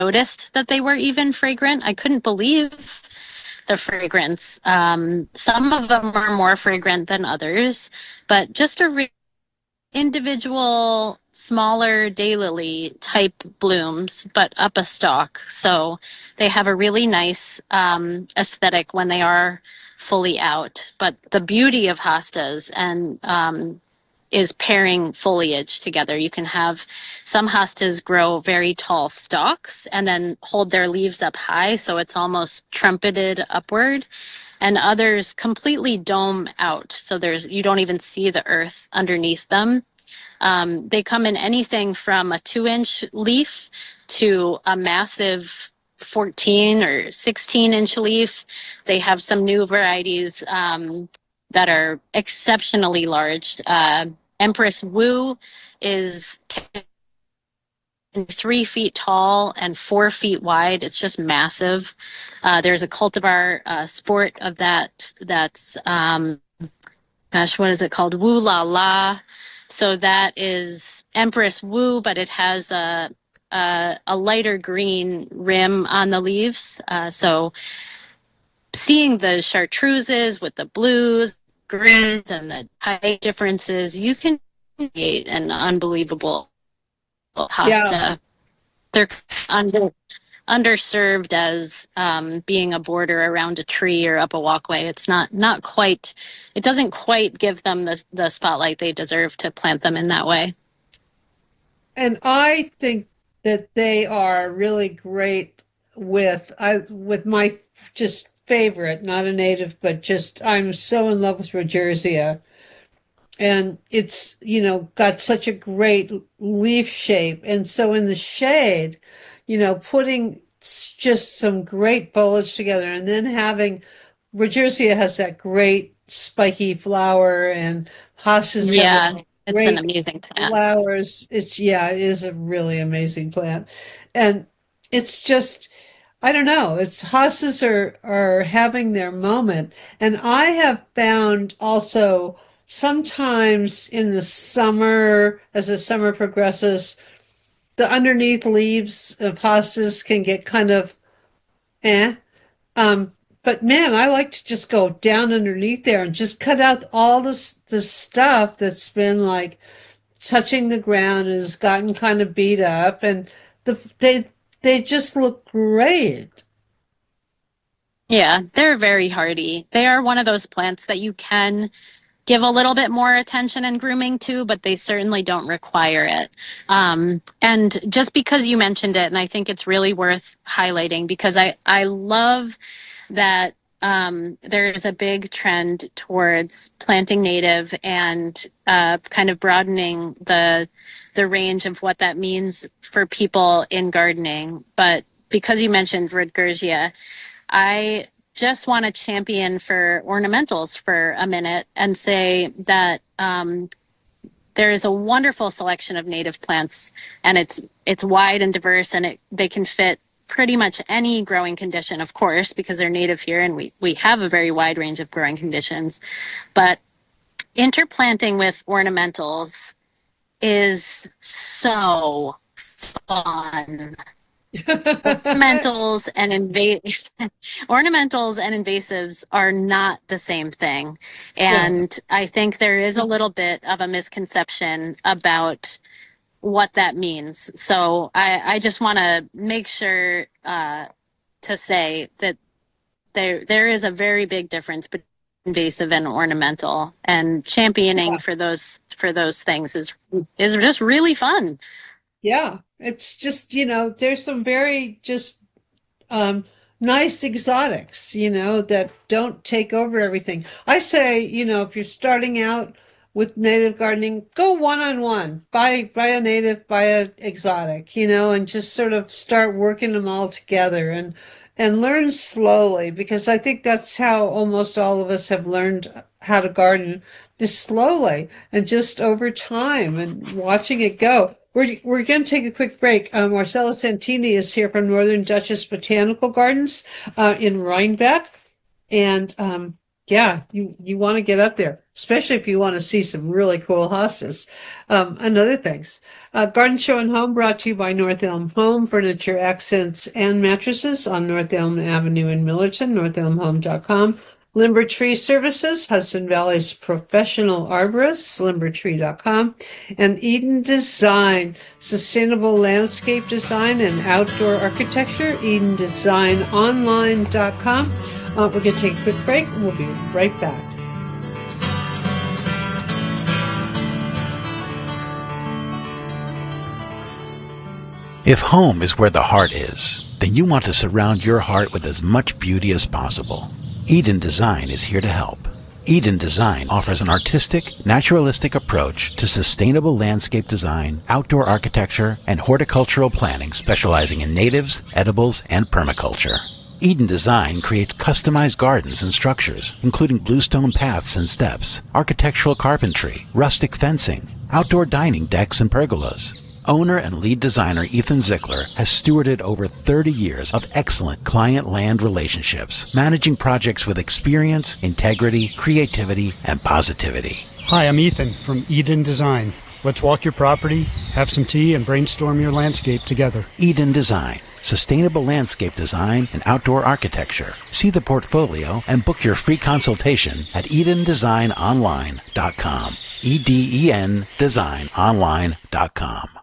noticed that they were even fragrant. I couldn't believe the fragrance. Some of them are more fragrant than others, but just individual smaller daylily type blooms, but up a stalk. So they have a really nice aesthetic when they are fully out. But the beauty of hostas and is pairing foliage together. You can have some hostas grow very tall stalks and then hold their leaves up high, so it's almost trumpeted upward, and others completely dome out, so there's you don't even see the earth underneath them. They come in anything from a 2-inch leaf to a massive 14 or 16-inch leaf. They have some new varieties that are exceptionally large. Empress Wu is 3 feet tall and 4 feet wide. It's just massive. There's a cultivar sport of that that's, gosh, what is it called? Wu La La. So that is Empress Wu, but it has a lighter green rim on the leaves. So seeing the chartreuses with the blues, greens, and the height differences, you can create an unbelievable Yeah. hosta. They're underserved as being a border around a tree or up a walkway. It's not quite. It doesn't quite give them the spotlight they deserve to plant them in that way. And I think that they are really great with my just favorite, not a native, but just I'm so in love with Rogersia. And it's, got such a great leaf shape. And so in the shade, putting just some great foliage together and then having Rogersia has that great spiky flower and hostas have Yeah, those it's an great amazing plant. flowers. It is a really amazing plant. And it's just, I don't know, it's hostas are having their moment. And I have found also sometimes in the summer, as the summer progresses, the underneath leaves of hostas can get kind of eh. Um, but man, I like to just go down underneath there and just cut out all the stuff that's been like touching the ground and has gotten kind of beat up, and the they just look great. Yeah, they're very hardy. They are one of those plants that you can give a little bit more attention and grooming to, but they certainly don't require it. And just because you mentioned it, and I think it's really worth highlighting because I love that there's a big trend towards planting native and kind of broadening the range of what that means for people in gardening. But because you mentioned Rodgersia, I just want to champion for ornamentals for a minute and say that there is a wonderful selection of native plants, and it's wide and diverse, and they can fit pretty much any growing condition, of course, because they're native here, and we have a very wide range of growing conditions. But interplanting with ornamentals is so fun. Ornamentals and ornamentals and invasives are not the same thing. Yeah. And I think there is a little bit of a misconception about what that means. So I just want to make sure to say that there is a very big difference between invasive and ornamental, and championing for those things is just really fun. Yeah, it's just, there's some very just um, nice exotics, that don't take over everything. I say, if you're starting out with native gardening, go one on one. Buy a native, buy a exotic, and just sort of start working them all together and learn slowly because I think that's how almost all of us have learned how to garden, this slowly and just over time and watching it go. We're going to take a quick break. Marcella Santini is here from Northern Duchess Botanical Gardens in Rhinebeck. And yeah, you want to get up there, especially if you want to see some really cool hostas and other things. Garden Show and Home brought to you by North Elm Home, furniture, accents, and mattresses on North Elm Avenue in Millerton, northelmhome.com. Limber Tree Services, Hudson Valley's professional arborists, limbertree.com. And Eden Design, sustainable landscape design and outdoor architecture, edendesignonline.com. We're going to take a quick break and we'll be right back. If home is where the heart is, then you want to surround your heart with as much beauty as possible. Eden Design is here to help. Eden Design offers an artistic, naturalistic approach to sustainable landscape design, outdoor architecture, and horticultural planning, specializing in natives, edibles, and permaculture. Eden Design creates customized gardens and structures, including bluestone paths and steps, architectural carpentry, rustic fencing, outdoor dining decks and pergolas. Owner and lead designer Ethan Zickler has stewarded over 30 years of excellent client-land relationships, managing projects with experience, integrity, creativity, and positivity. Hi, I'm Ethan from Eden Design. Let's walk your property, have some tea, and brainstorm your landscape together. Eden Design, sustainable landscape design and outdoor architecture. See the portfolio and book your free consultation at edendesignonline.com. EDEN Designonline.com.